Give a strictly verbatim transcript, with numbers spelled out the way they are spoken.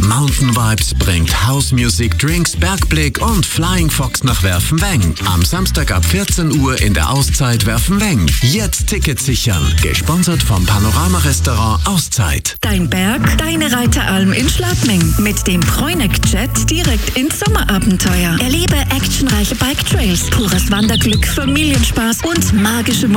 Mountain Vibes bringt House Music, Drinks, Bergblick und Flying Fox nach Werfenweng. Am Samstag ab vierzehn Uhr in der Auszeit Werfenweng. Jetzt Tickets sichern. Gesponsert vom Panorama-Restaurant Auszeit. Dein Berg, deine Reiteralm in Schladming. Mit dem Preuneck-Jet direkt ins Sommerabenteuer. Erlebe actionreiche Bike-Trails, pures Wanderglück, Familienspaß und magische